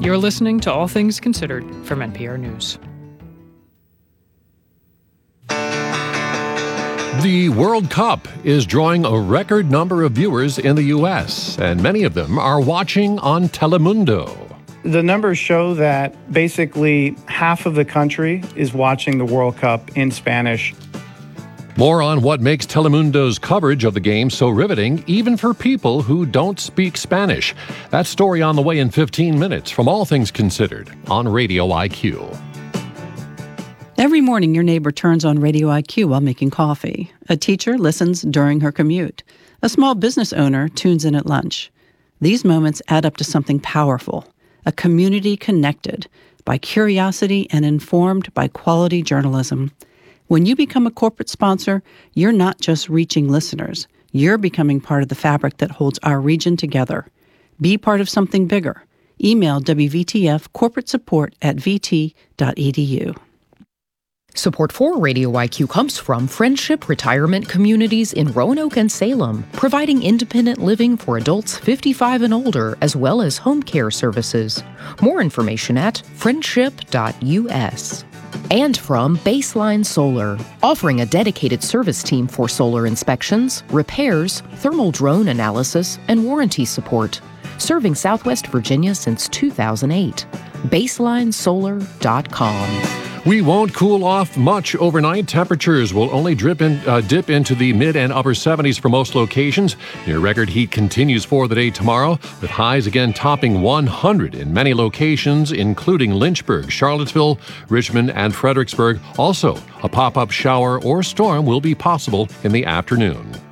You're listening to All Things Considered from NPR News. The World Cup is drawing a record number of viewers in the U.S., and many of them are watching on Telemundo. The numbers show that basically half of the country is watching the World Cup in Spanish. More on what makes Telemundo's coverage of the game so riveting, even for people who don't speak Spanish. That story on the way in 15 minutes from All Things Considered on Radio IQ. Every morning, your neighbor turns on Radio IQ while making coffee. A teacher listens during her commute. A small business owner tunes in at lunch. These moments add up to something powerful, a community connected by curiosity and informed by quality journalism. When you become a corporate sponsor, you're not just reaching listeners. You're becoming part of the fabric that holds our region together. Be part of something bigger. Email WVTF corporate support at vt.edu. Support for Radio IQ comes from Friendship Retirement Communities in Roanoke and Salem, providing independent living for adults 55 and older, as well as home care services. More information at friendship.us. And from Baseline Solar, offering a dedicated service team for solar inspections, repairs, thermal drone analysis, and warranty support. Serving Southwest Virginia since 2008. BaselineSolar.com. We won't cool off much overnight. Temperatures will only dip into the mid and upper 70s for most locations. Near record heat continues for the day tomorrow, with highs again topping 100 in many locations, including Lynchburg, Charlottesville, Richmond, and Fredericksburg. Also, a pop-up shower or storm will be possible in the afternoon.